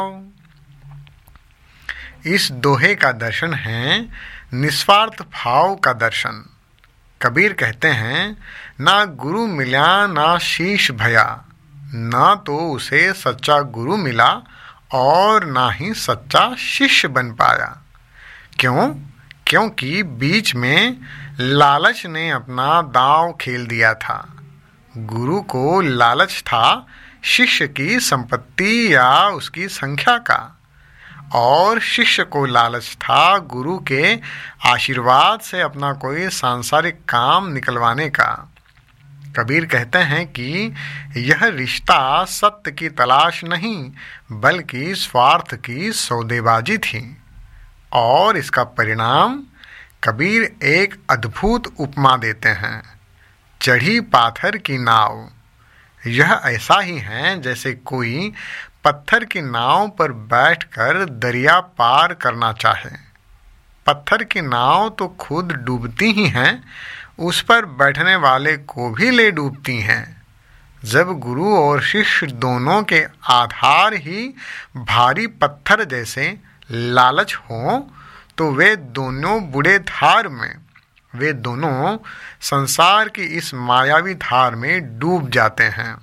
इस दोहे का दर्शन है निस्वार्थ भाव का दर्शन। कबीर कहते हैं, ना गुरु मिला ना शीश भया, ना तो उसे सच्चा गुरु मिला और ना ही सच्चा शिष्य बन पाया। क्यों? क्योंकि बीच में लालच ने अपना दांव खेल दिया था। गुरु को लालच था शिष्य की संपत्ति या उसकी संख्या का, और शिष्य को लालच था गुरु के आशीर्वाद से अपना कोई सांसारिक काम निकलवाने का। कबीर कहते हैं कि यह रिश्ता सत्य की तलाश नहीं बल्कि स्वार्थ की सौदेबाजी थी। और इसका परिणाम कबीर एक अद्भुत उपमा देते हैं, चढ़ी पाथर की नाव। यह ऐसा ही है जैसे कोई पत्थर की नाव पर बैठकर दरिया पार करना चाहे। पत्थर की नाव तो खुद डूबती ही हैं, उस पर बैठने वाले को भी ले डूबती हैं। जब गुरु और शिष्य दोनों के आधार ही भारी पत्थर जैसे लालच हो तो वे दोनों बुरे धार में, वे दोनों संसार की इस मायावी धार में डूब जाते हैं।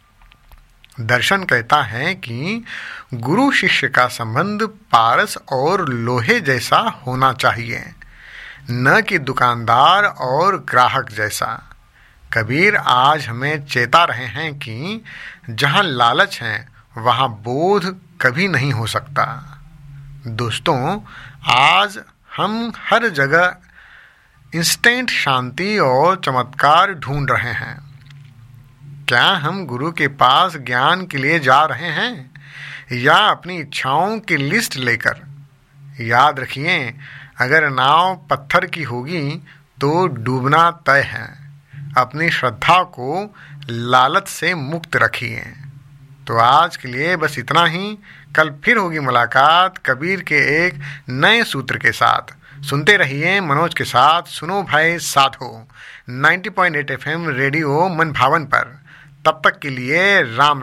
दर्शन कहता है कि गुरु शिष्य का संबंध पारस और लोहे जैसा होना चाहिए, न कि दुकानदार और ग्राहक जैसा। कबीर आज हमें चेता रहे हैं कि जहाँ लालच है वहाँ बोध कभी नहीं हो सकता। दोस्तों, आज हम हर जगह इंस्टेंट शांति और चमत्कार ढूंढ रहे हैं। क्या हम गुरु के पास ज्ञान के लिए जा रहे हैं या अपनी इच्छाओं की लिस्ट लेकर? याद रखिए, अगर नाव पत्थर की होगी तो डूबना तय है। अपनी श्रद्धा को लालच से मुक्त रखिए। तो आज के लिए बस इतना ही। कल फिर होगी मुलाकात कबीर के एक नए सूत्र के साथ। सुनते रहिए मनोज के साथ सुनो भाई साधो 90.8 FM रेडियो मन भावन पर। तब तक के लिए राम।